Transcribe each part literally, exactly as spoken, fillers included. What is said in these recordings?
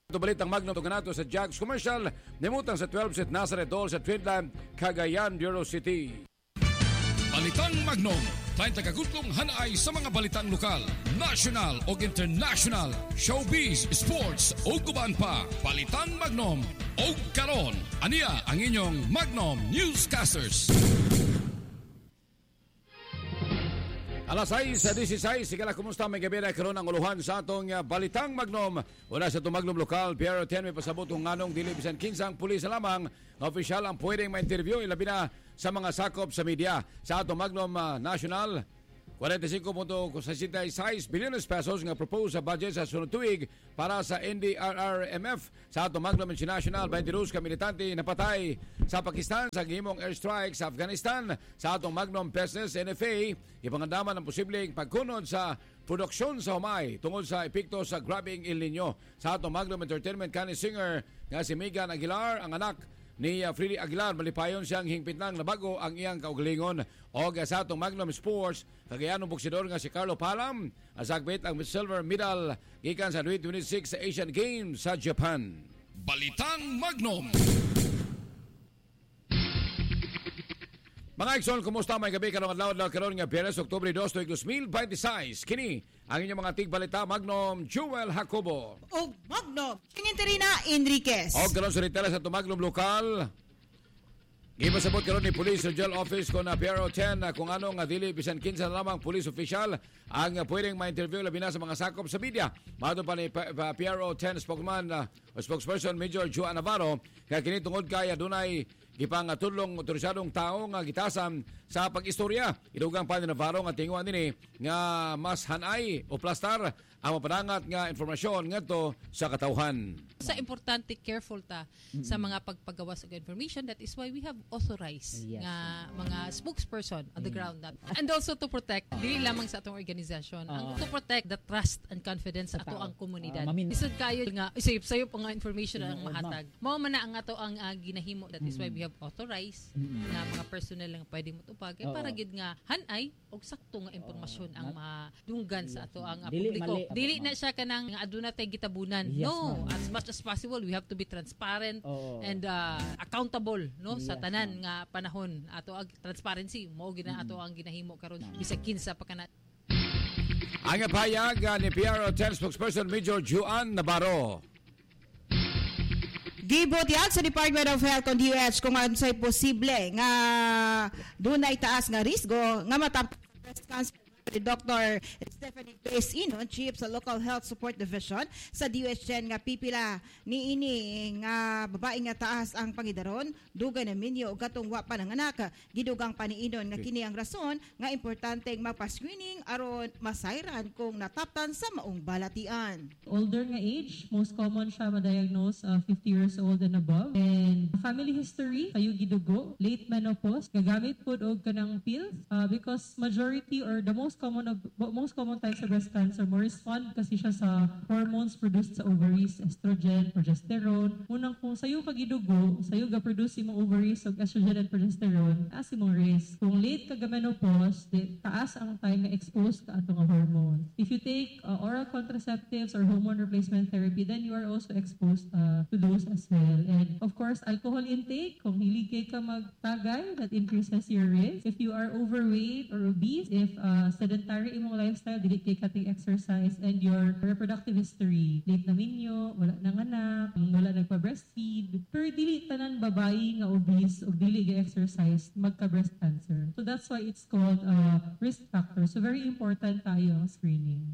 Ito balitang Magno Tuganato sa Jags Commercial, nimutang sa twelve set Nazareth Hall sa Twinland, Cagayan, Bureau City. Balitang Magnom, treinta kagutlong hanay sa mga balitang lokal, national o international, showbiz, sports o kuban pa. Balitang Magnom o karon, aniya ang inyong Magnom Newscasters. Alas sais sa disisay, sigala kumusta may gabi na karon ang uluhan sa atong uh, Balitang Magnom. Wala sa itong Magnom Lokal, Piero ten may pasabot kung anong dili bisan kinsang pulis lamang na opisyal ang pwedeng ma-interview, ilabi na sa mga sakop sa media. Sa atong Magnom uh, National, forty-five point sixty-six bilyones pesos nga propose sa budget sa sunod tuig para sa N D R R M F. Sa atong Magnom International, twenty-two ka militante napatay sa Pakistan sa gihimong airstrike sa Afghanistan. Sa atong Magnom Business N F A, ipangandaman ang posibleng pagkunod sa produksyon sa humay tungod sa epekto sa grabing El Nino. Sa atong Magnom Entertainment, kani singer nga si Megan Aguilar, ang anak ni uh, Freddy Aguilar, malipayon siyang hingpit lang na bago ang iyang kaugalingon. O sa atong Magnom Sports, Cagayanong boksidor nga si Carlo Palam, asagbit ang silver medal gikan sa twenty twenty-six sa Asian Games sa Japan. Balitang Magnom. Mga Ikson, kumusta may gabi karong adlaw adlaw karon nga Biyernes, Oktubre two, twenty twenty-six. Kini ang inyong mga tigbalita Magnom Jewel Jacobo. O Magnom Tinginterina Enriquez. O karon sa ritala sa Magnom Lokal. Gipasabot karon ni Police Regional Office ko na Piero ten na kung ano nga dili bisan kinsa lamang police official ang pwedeng ma-interview labi na sa mga sakop sa media. Mato pa ni Piero ten spokesman uh, spokesperson Major Joan Navarro kaya kini tungod kay adunay gipang tulong otorisadong tao nga gitasan sa pag-istorya. Idugang pa ni Navarro nga tinguan nini nga mas hanay o plastar ang mapadangat nga informasyon ngadto sa katawhan. Sa importante careful ta mm-hmm. sa mga pagpagawas og information. That is why we have authorized yes. nga mga spokesperson on the mm-hmm. ground that. And also to protect dili lamang sa atong organisasyon, uh, ang to protect the trust and confidence sa ato ang komunidad. Uh, Isod kayo nga isayop-sayop nga information ang mahatag. Mao man na ang ato ang uh, ginahimo. That is why we have authorized mm-hmm. na mga personnel lang pwede motupag uh, para gid nga hanay og sakto nga impormasyon uh, ang madunggan sa ato ang uh, publiko. Dili na siya kanang nga aduna tay gitabunan. Yes, no, ma'am. As much as possible we have to be transparent oh. and uh, accountable no yes, sa tanan ma'am. Nga panahon. Ato ang transparency mao gina ato ang ginahimo karon bisag kinsa pa kana. Ang payag ni Piero ten spokesperson Major Joan Navarro. Gibutyag sa Department of Health on D O H kung ansay posible nga dunay taas nga risgo nga matap breast cancer. Doctor Stephanie Grace Inon, Chief sa Local Health Support Division sa D O H ten nga pipila ni ini nga babae nga taas ang pangidaron, dugay na minyo og katong wa pa nanganak. Gidugang pa ni Inon nga kini ang rason nga importanteng magpa-screening aron masayran kung nataptan sa maong balatian. Older nga age, most common siya ma-diagnose uh, fifty years old and above. And family history, kayo gidugo, late menopause, gagamit pod og kanang pills uh, because majority or the most common of most common types of breast cancer mo respond kasi siya sa hormones produced sa ovaries, estrogen, progesterone. Unang kung sayo ka gidugo, sayo ga produce imong ovaries og estrogen and progesterone, taas imong risk. Kung late ka ga menopause, di, taas ang time nga exposed ka atong hormone. If you take uh, oral contraceptives or hormone replacement therapy, then you are also exposed uh, to those as well. And of course, alcohol intake, kung hilig kay ka magtagay, that increases your risk. If you are overweight or obese, if uh, sedentary imong lifestyle, dili kay kating exercise, and your reproductive history, late na minyo, wala nang anak, wala nagpa-breastfeed, pero dili tanan babae nga obese o dili ga-exercise magka-breast cancer. So that's why it's called uh, risk factor. So very important tayo ang screening.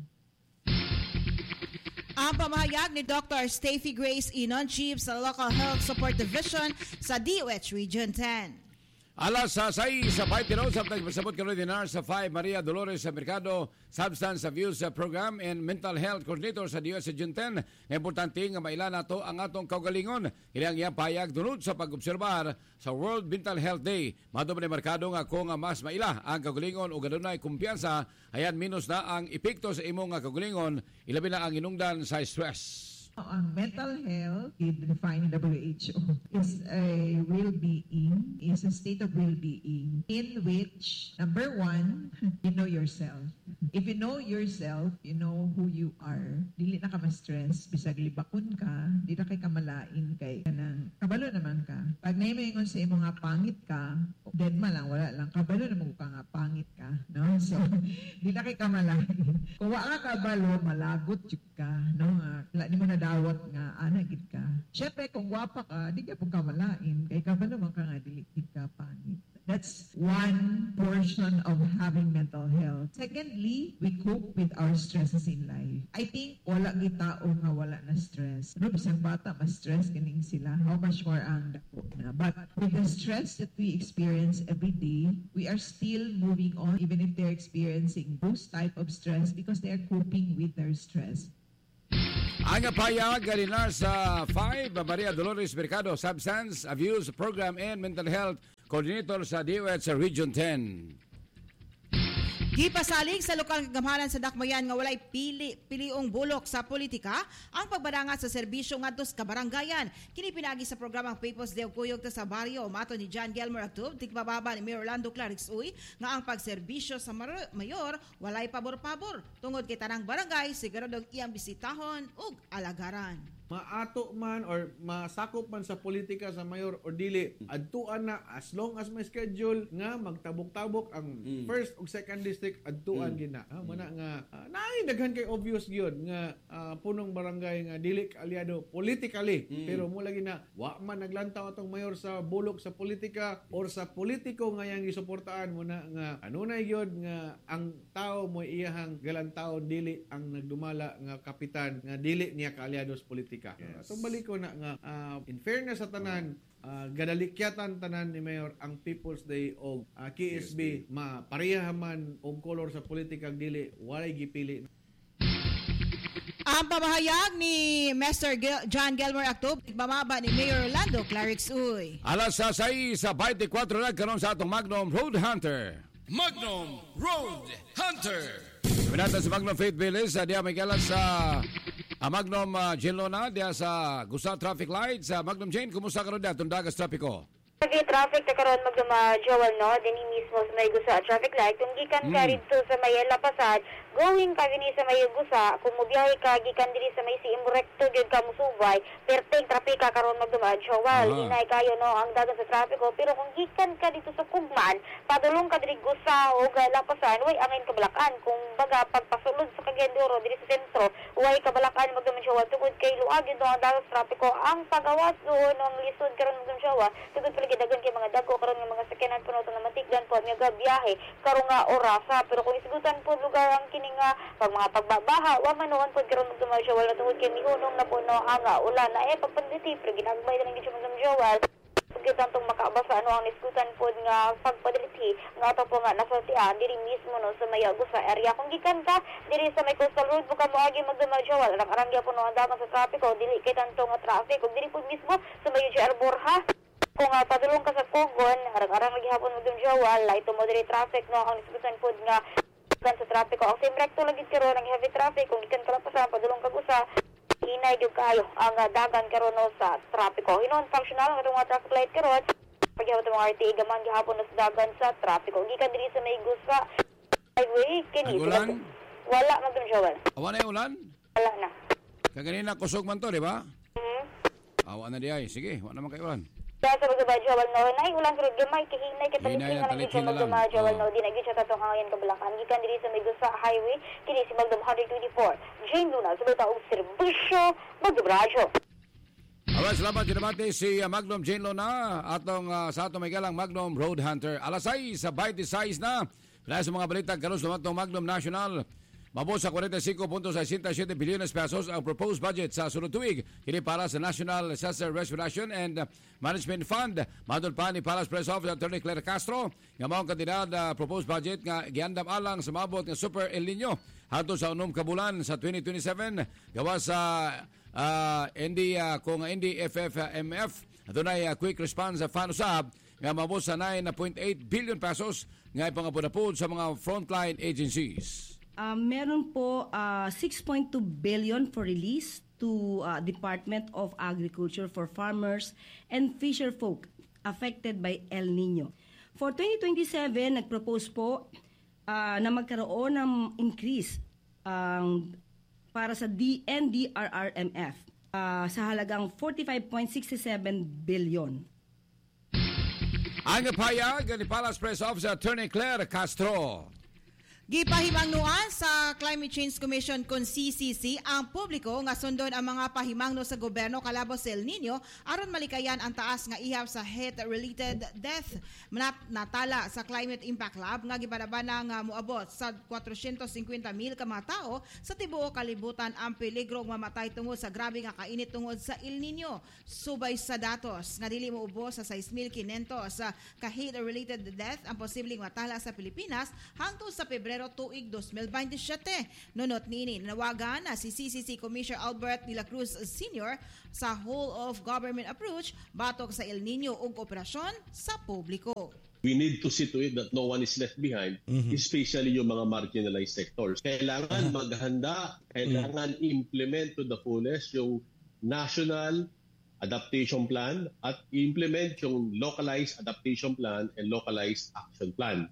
Ang pamahayag ni Doctor Steffi Grace Inon, Chief sa Local Health Support Division sa D O H Region ten. Alas sa say sa five tiro sa pagpasabot karon dinar sa five Maria Dolores sa Mercado Substance Abuse Program and Mental Health Coordinator sa D O S Region ten. Importante nga maila nato ang atong kaugalingon. Ilang iyang payag dunod sa pag-obserbar sa World Mental Health Day. Madto ni Mercado nga kung mas maila ang kaugalingon o gadunay kumpiyansa, ayan minus na ang epekto sa imong kaugalingon, ilabi na ang inungdan sa stress. Ang mental health, defined in W H O, is a well-being, is a state of well-being in which, number one, you know yourself. If you know yourself, you know who you are, dili na ka ma-stress, bisag libakon ka, di na kay kamalain kay kanang kabalo naman ka. Pag naimayon sa imo nga pangit ka, dead ma lang, wala lang, kabalo naman ka nga pangit ka. No? So, di na kay kamalain. Kung wala ka kabalo, malagot yun ka. No? Wala ni mo na dawat nga anagid ka. Syempre kung gwapa ka, di ka pong kamalain. Kay kabalo man ka nga dilikid ka pangit. That's one portion of having mental health. Secondly, we cope with our stresses in life. I think wala gid tao nga wala na stress. No, bisang bata ma-stress kining sila. How much more ang dako na. But with the stress that we experience every day, we are still moving on even if they're experiencing those type of stress because they are coping with their stress. Ang payag ganina sa five, Maria Dolores Mercado, Substance Abuse Program and Mental Health Coordinator sa D O H sa Region ten. Gipasalig sa lokal gamhanan sa Dakmayan nga walay pili piliong bulok sa politika ang pagbarangat sa serbisyo ngadto sa kabarangayan. Kini pinagi sa programang People's Day ug Kuyog ta sa baryo mato ni John Gelmer Actub tigpababa ni Mayor Orlando Clarix Uy nga ang pagserbisyo sa mar- mayor walay pabor-pabor tungod kay tanang barangay siguradong iyang bisitahon ug alagaran. Maato man or masakop man sa politika sa mayor or dili, adtuan na as long as may schedule nga magtabok-tabok ang mm. first ug second district adtuan mm. gina. Ah, mana nga uh, naay daghan kay obvious gyud nga uh, punong barangay nga dili aliado politically mm. pero mo lagi na wa man naglantaw atong mayor sa bulok sa politika or sa politiko nga yang gisuportaan mo na nga anunay gyud nga ang tao mo iyahang galantaw dili ang nagdumala nga kapitan nga dili niya kaaliado sa politika. Yes. So balik ko na nga uh, in fairness sa tanan uh, gadalikyatan tanan ni Mayor ang People's Day o uh, K S B mapareha man og color sa politika dili walay gipili. Ang pamahayag ni Mister Gil- John Gelmer Actub bamaba ni Mayor Orlando Clarix Uy. Alas sa sais sa twenty-four na karon sa atong Magnum Road Hunter. Magnum Road Hunter. Pinata sa Magnum Faith Villas, diya may kalas sa uh, Magnum uh, Jane Lona, diya sa Gusa Traffic Light. Sa Magnum Jane, kumusta ka ron diya? Tundagas trapiko. Sige, traffic na karon Magnum uh, Joel, no? Dini mismo sa may Gusa Traffic Light. Kung gikan ka Mm. rito sa may Lapasan, going ka gini sa may Gusa, kung mubiyahe ka, gikan diri sa may Siim Recto, gyud ka musubay, perting trapika karon Magnum uh, Joel. Ah. Hinay kayo, no? Ang dagan sa trapiko. Pero kung gikan ka dito sa Kugman, padulong ka diri Gusa o Lapasan, way angin kabalakan. Kung baga, pagpasulod sa Cagayan diri sa sentro, way kabalakan Magnum Joel. Tugod kay luag yun, no? Ang dagan sa trapiko. Ang pagawas doon, ang lisod karon Magnum Joel, tugod pala dagan kay mga dako karon nga mga sakyanan puno nga matigdan po nga biyahe karon nga orasa pero kung isgutan po lugar ang kini nga pag mga pagbabaha wa man noon po karon magdumaw siya wala tungod kay mihunong na puno ang ulan na eh pagpanditi pero ginagbay na lang gid mga jawal pagkitan tong makabasa ano ang isgutan po nga pagpadiliti nga ato po nga nasultian diri mismo no sa may Gusa area kung gikan ka diri sa may coastal road buka mo agi magdumaw siya wala arangya po no ang dagan sa trapiko dili kay tanto nga traffic ug diri po mismo sa may J R Borja. Kung uh, padulong ka sa Pugon, arang-arang lagi hapon mo dun Jowa, light to moderate traffic, no? Ang nisgutan po nga gan sa traffic ko. Ang same recto lagi karon ng heavy traffic, kung ikan ka lang pa sa padulong ka Gusa, hinay yung kayo ang uh, dagan karon no, sa traffic ko. Hinon, functional, ang itong mga traffic light karon, paghihapon mga R T A, gaman gihapon no sa dagan sa traffic ko. Gikan diri sa may Gusa, highway, kini. Ulan? Wala, magdun Jowa. Awa na yung ulan? Wala na. Kaganina kusog man to, di ba? Mm-hmm. Awa na di ay. Sige, wala naman kayo ulan. Kaya sa mga Joel no, nay ulang pero gamay kahinay kita Hinay lising na, nga talitin naging na lang. mga Joel Oo. no, di naging siya tatong hangayan kabalakan. Gikan diri sa may Gusa Highway, kini si Magdum one twenty-four. Jane Luna, sa bata og serbisyo, Magdum Radyo. Alright, salamat. Kinamati si uh, Magnum Jane Lona atong uh, sa atong may galang Magnum Road Hunter. Alas sais sa twenty-six na. Dahil sa mga balita, karon sa atong Magnum National. Mabot sa forty-five point sixty-seven bilyones pesos ang proposed budget sa sunod tuig. Kini para sa National Disaster Restoration and Management Fund. Madol pa ni Palace Press Officer Attorney Claire Castro nga maong kandidat uh, proposed budget nga giandam alang sa mabot nga Super El Nino hadto sa unom ka bulan sa twenty twenty-seven gawa sa uh, N D uh, kung N D F F M F adunay uh, quick response fund usab nga mabot sa nine point eight billion pesos nga ipangapod sa mga frontline agencies. Uh, meron po uh, six point two billion for release to uh, Department of Agriculture for farmers and fisher folk affected by El Nino. For twenty twenty-seven, nag-propose po uh, na magkaroon ng increase um, para sa N D R R M F uh, sa halagang forty-five point six seven billion. Ang payag ni Palace Press Officer Attorney Claire Castro. Gipahimangnuan sa Climate Change Commission kon C C C ang publiko nga sundon ang mga pahimangno sa gobyerno kalabot sa El Nino aron malikayan ang taas nga ihap sa heat-related death. Manat natala sa Climate Impact Lab nga gibalabana nga moabot sa four hundred fifty mil ka mga tao sa tibuok kalibutan ang peligro mamatay tungod sa grabe nga kainit tungod sa El Nino. Subay sa datos nga dili moubos sa six thousand five hundred sa ka heat-related death ang posibleng matala sa Pilipinas hangtod sa Pebrero tuig twenty twenty-seven. Nunot nini nawagan na si C C C Commissioner Albert de la Cruz Senior sa whole of government approach batok sa El Nino ug operasyon sa publiko. We need to see to it that no one is left behind, mm-hmm. especially yung mga marginalized sectors. Kailangan maghanda, kailangan mm-hmm. implement to the fullest yung national adaptation plan at implement yung localized adaptation plan and localized action plan.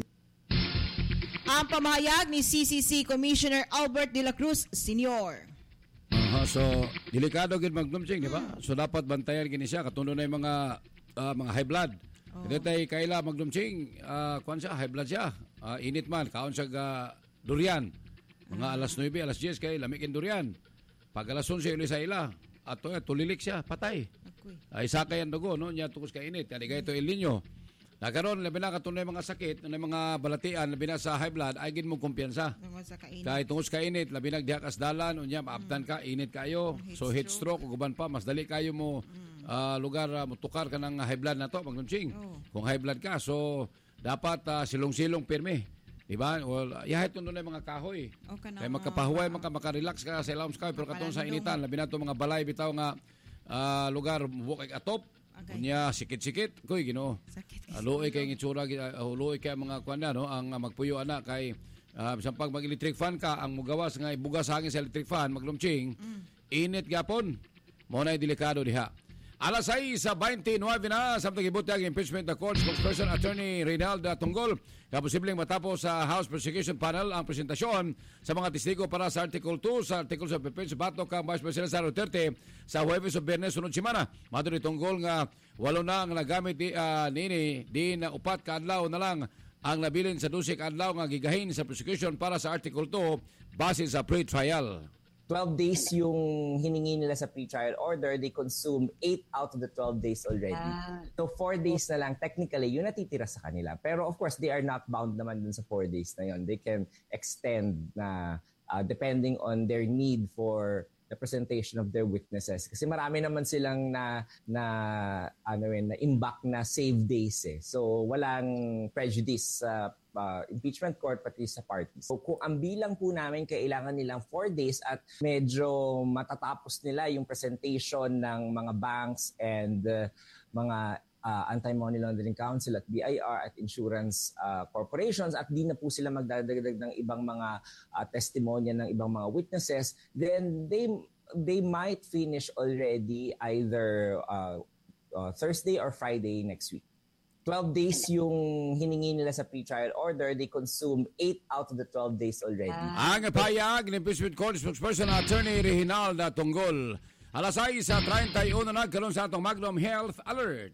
Ang pamahayag ni C C C Commissioner Albert de la Cruz Senior. Uh-huh, so delikado gid magdumsing, di ba? So dapat bantayan gini siya katundo na yung mga uh, mga high blood. Oh. Ito tay kaila magdumsing, uh, kuan siya high blood siya. Uh, init man kaon siya uh, durian. Mga alas nine, alas ten kay lamikin durian. Pag alas eleven uli sa ila, ato eh, tulilik siya, patay. Okay. Ay sakay ang dugo no, nya tukos ka init. Kani gayto El Nino. Nagkaroon, labi na katunay mga sakit, na mga balatian, labi na sa high blood, ay gin mong kumpiyansa. Kahit tungos ka init, labi na dihakas dalan, unya, maabtan ka, init kayo. So heat stroke, uguban pa, mas dali kayo mo uh, lugar, uh, mutukar ka ng high blood na to, magdumsing. Oh. Kung high blood ka, so dapat uh, silong-silong pirmi. Diba? Well, yahet nun na mga kahoy. Okay, no. Kaya magkapahuway, maka, makarelax ka sa ilawang sky, pero katong sa initan, labi na to mga balay, bitaw nga uh, lugar, bukay atop. Okay. Kunya sikit-sikit koy gino. Aloy kay ngitsura aloy kay mga kuan no ang uh, magpuyo ana kay uh, bisan pag mag-electric fan ka ang mugawas nga ibugas hangin sa electric fan maglumching mm. init gyapon mo na delikado diha. Alas sais sa twenty-nine na samtang gibuti ang impeachment na court spokesperson Attorney Reynaldo Tunggol nga posibleng matapos sa House Prosecution Panel ang presentasyon sa mga testigo para sa Article two sa Article of Defense batok kang Vice President Sara Duterte sa Huwebes o Biyernes sunod semana. Mato ni Tunggol nga walo na ang nagamit di, uh, nini di na upat ka adlaw na lang ang nabilin sa dusik adlaw nga gigahin sa prosecution para sa Article two base sa pre-trial. twelve days yung hiningi nila sa pre-trial order, they consumed eight out of the twelve days already. Ah. So four days na lang, technically, yun natitira sa kanila. Pero of course, they are not bound naman dun sa four days na yun. They can extend na uh, depending on their need for the presentation of their witnesses. Kasi marami naman silang na, na ano yun, na imbak na save days eh. So walang prejudice sa uh, Uh, impeachment court pati sa parties. So kung ang bilang po namin kailangan nilang four days at medyo matatapos nila yung presentation ng mga banks and uh, mga uh, Anti-Money Laundering Council at B I R at insurance uh, corporations at di na po sila magdadagdag ng ibang mga uh, testimonya ng ibang mga witnesses, then they they might finish already either uh, uh, Thursday or Friday next week. twelve days yung hiningi nila sa pre-trial order, they consumed eight out of the twelve days already. Ah. Ang payag ni Impeachment Court spokesperson Attorney Reynaldo Tunggol. Alas sais sa thirty-one na nagkaroon sa atong Magnum Health Alert.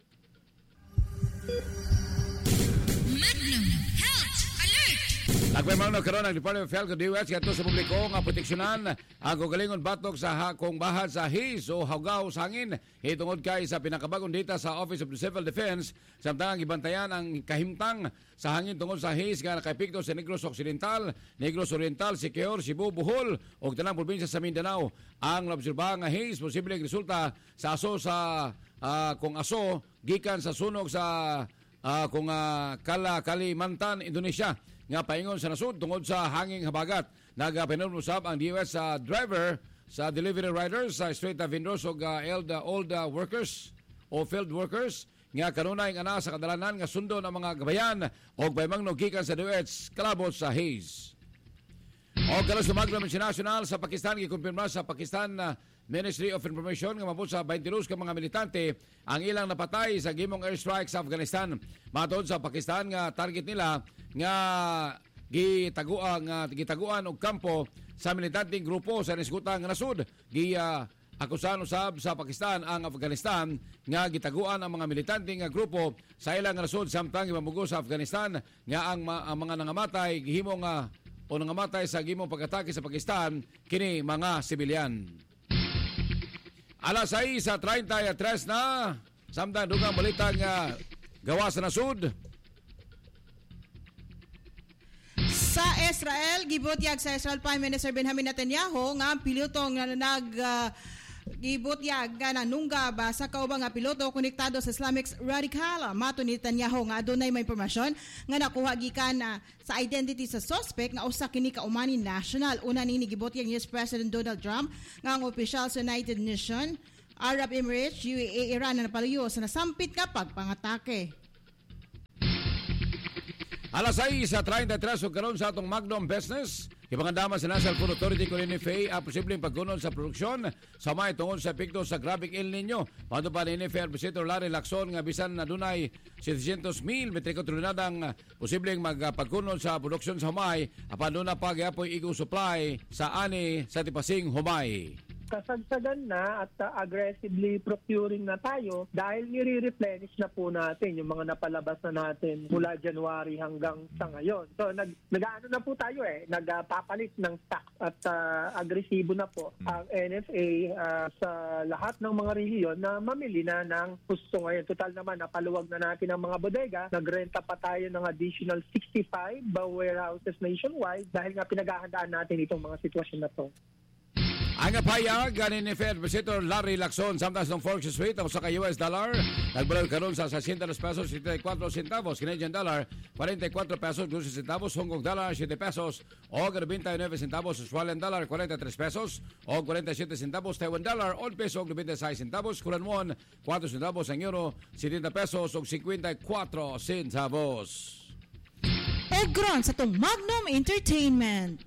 Magnum Health Alert! Nagpayman na karon ang Department of Health D O H kadto sa publiko nga proteksyonan ang kagalingon batok sa hakong bahad sa his o hawgaw sa hangin hitungod kay sa pinakabagong data sa Office of the Civil Defense samtang gibantayan ang kahimtang sa hangin tungod sa his nga nakaepekto sa Negros Occidental, Negros Oriental, Siquijor, Cebu, Bohol ug tanang probinsya sa Mindanao. Ang naobserbahan nga his posibleng resulta sa aso sa uh, kung aso gikan sa sunog sa uh, kung uh, Kala Kalimantan, Indonesia nga paingon sa nasud tungod sa hanging habagat. Nagapinulmusab ang D O S sa driver sa delivery riders sa street vendors o uh, elda old uh, workers o field workers nga kanunay nga ana sa kadalanan nga sundo ng mga gabayan o paymangno gikan sa D O S kalabot sa Hayes. O kalos sumaglam international sa Pakistan gikumpirma sa Pakistan uh, Ministry of Information nga mabot sa twenty-two ka mga militante ang ilang napatay sa gimong airstrike sa Afghanistan. Matod sa Pakistan nga target nila nga gitaguan nga gitaguan og kampo sa militanteng grupo sa nasgutang nasud. Gi uh, akusahan usab sa Pakistan ang Afghanistan nga gitaguan ang mga militanteng grupo sa ilang nasud samtang gimamugo sa Afghanistan nga ang, ma- ang mga nangamatay gihimo nga o nangamatay sa gimong pag-atake sa Pakistan kini mga sibilyan. Alas sais sa thirty-three na samtang dugang balita nga gawa sa nasud. Sa Israel, gibutyag sa Israel Prime Minister Benjamin Netanyahu nga ang piloto nga nag uh, gibutyag nga nanungga ba sa kaubang nga piloto konektado sa Islamic Radical. Mato ni Netanyahu nga adunay may impormasyon nga nakuha gikan uh, sa identity sa suspect nga usa kini ka umani national. Una ni gibutyag ni U S President Donald Trump nga ang opisyal sa United Nations, Arab Emirates, U A E, Iran na napaluyo sa nasampit nga pagpangatake. Alas sais sa thirty-three o karon sa atong Magnum Business. Ipangandama sa National Food Authority kung N F A ang posibleng pagkunod sa produksyon sa may tungod sa epekto sa grabing El Nino. Paano pa ni N F A Arbisitor Larry Lacson nga bisan na dunay seven hundred mil metriko tonelada posibleng magpagkunod sa produksyon sa humay apan doon na pag-apoy igong supply sa ani sa tipasing humay. Kasagsagan na at uh, aggressively procuring na tayo dahil nire-replenish na po natin yung mga napalabas na natin mula January hanggang sa ngayon. So nag nag-ano na po tayo eh, nagpapalit ng stock at uh, agresibo na po ang N F A uh, sa lahat ng mga rehiyon na mamili na ng gusto ngayon. Total naman, napaluwag na natin ang mga bodega. Nagrenta pa tayo ng additional sixty-five warehouses nationwide dahil nga pinaghahandaan natin itong mga sitwasyon na to. Ang payag ni N F A Visitor Larry Lacson samtang ng Forex rate sa ka U S dollar nagbalot karon sa sixty pesos sixty-four centavos, Canadian dollar forty-four pesos twelve centavos, Hong Kong dollar seven pesos o twenty-nine centavos, Australian dollar forty-three pesos o forty-seven centavos, Taiwan dollar one peso o ninety-six centavos, Korean won four centavos, ang euro seventy pesos o fifty-four centavos. Egron sa tong Magnum Entertainment.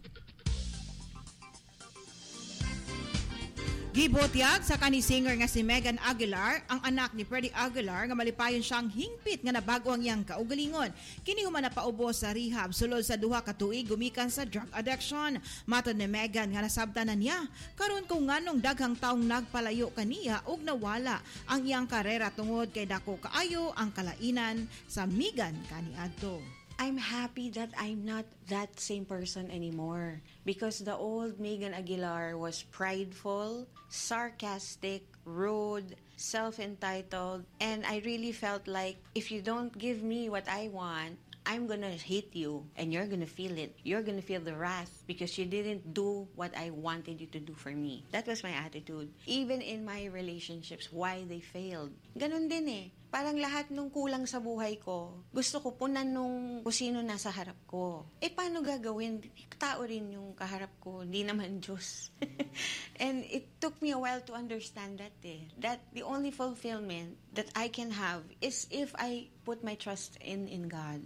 Gibutyag sa kani singer nga si Megan Aguilar, ang anak ni Freddie Aguilar nga malipayon siyang hingpit nga nabago ang iyang kaugalingon. Kini human na paubo sa rehab sulod sa duha ka tuig gumikan sa drug addiction. Matod ni Megan nga nasabtan na niya karon kung nganong daghang taong nagpalayo kaniya ug nawala ang iyang karera tungod kay dako kaayo ang kalainan sa migan kaniadto. I'm happy that I'm not that same person anymore because the old Megan Aguilar was prideful, sarcastic, rude, self-entitled, and I really felt like if you don't give me what I want, I'm gonna hate you and you're gonna feel it. You're gonna feel the wrath because you didn't do what I wanted you to do for me. That was my attitude. Even in my relationships, why they failed. Ganon din eh. Parang lahat nung kulang sa buhay ko, gusto ko punan nung kung sino nasa harap ko. Eh, paano gagawin? Tao rin yung kaharap ko, hindi naman Diyos. And it took me a while to understand that eh. That the only fulfillment that I can have is if I put my trust in in God.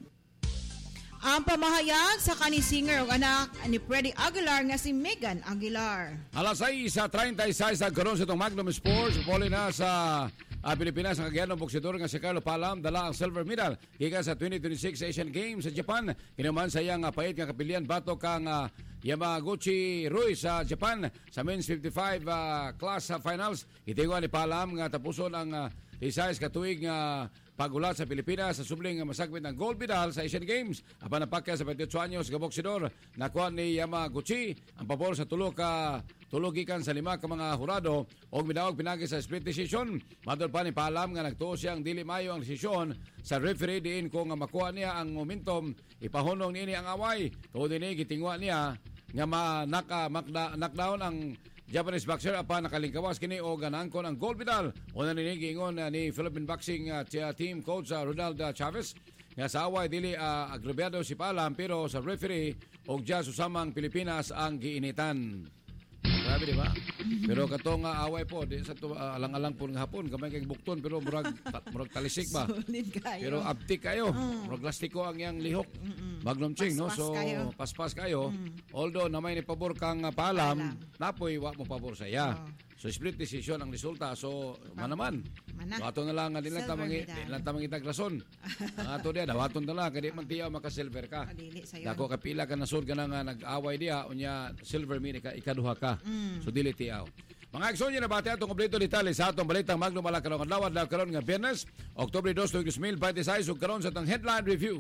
Ang pamahayag sa kani singer o anak ni Freddie Aguilar nga si Megan Aguilar. Alas sais sa thirty-six sa karon sa itong Magnum Sports. Puli na sa uh, Pilipinas ang kagayang boksidor nga si Carlo Palam dala ang silver medal gikan sa twenty twenty-six Asian Games sa Japan. Kinuman sa iyang uh, pait nga kapilian batok kang uh, Yamaguchi Rui sa Japan sa men's fifty-five uh, class uh, finals. Itinguan ni Palam nga tapuson ang uh, isayas katuig nga uh, pagulat sa Pilipinas sa subling masagwit ng gold medal sa Asian Games. Apan napakya sa twenty-eight anyos nga boksidor nakuha ni Yamaguchi ang pabor sa tulo ka tulugikan sa lima ka mga hurado o midawag pinagi sa split decision. Madol pa ni Palam nga nagtuo siyang dili mayo ang desisyon sa referee diin kung makuha niya ang momentum ipahunong niini ang away. Tuod dinhi gitingwa niya nga manaka knockdown ang Japanese boxer apan nakalingkawas kini o ganangkon ang gold medal. Una ni giingon uh, ni Philippine Boxing uh, team coach uh, Ronald uh, Chavez nga sa away dili uh, agrabyado si Palam pero sa referee og judge usamang Pilipinas ang giinitan. Grabe di ba? Pero katong nga away po di sa to, uh, alang-alang po nga hapon kamay kay bukton pero murag ta, murag talisik ba. Solid kayo. Pero abtik kayo. Mm. Murag plastiko ang yang lihok. Mm-mm. Magnum Ching no. Paspas So kayo. paspas kayo. Mm. Although na may ni pabor kang uh, paalam, Paalam. napoy wa mo pabor sa iya. Oh. So split decision ang resulta. So manaman. Mana. Dawaton na lang nga nila Silver tamang medal. nila tamang itag rason. Ang ato dia dawaton na lang kadi man tiyaw maka-silver ka. Kadili sayon. Dako kapila ka nasud ka na nga nag-away diha unya silver mi ka ikaduha ka. Mm. So dili tiyaw. Mga aksyon niya na bati atong kompleto detalye sa atong balitang Magnum ala karong adlaw adlaw karon nga Biyernes, Oktubre dos, two thousand twenty-six ug karon sa atong headline review.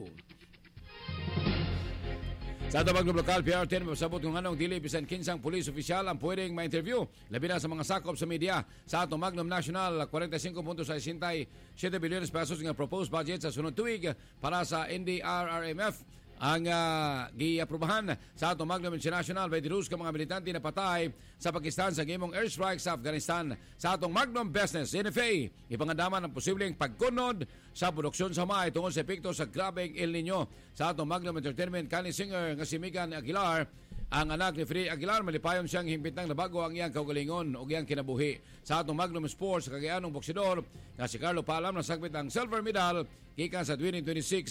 Sa atong Magnum Lokal, P R ten, masabot kung anong dili bisan kinsang police official ang pwedeng ma-interview. Labi na sa mga sakop sa media. Sa atong Magnum National, forty-five point sixty-seven bilyones pesos nga proposed budget sa sunod tuig para sa N D R R M F ang uh, giaprobahan sa atong Magnum International by dirus ka mga militante na patay sa Pakistan sa gimong airstrike sa Afghanistan. Sa atong Magnum Business, N F A, ipangandaman ang posibleng pagkunod sa produksyon sa May tungkol sa epekto sa grabeng El Nino. Sa atong Magnum Entertainment, kanhi singer nga si Megan Aguilar, ang anak ni Free Aguilar, malipayon siyang himpitang nabago ang iyang kaugalingon o iyang kinabuhi. Sa atong Magnum Sports, kagayanong boksidor nga si Carlo Palam nasagpit ang silver medal gikan sa twenty twenty-six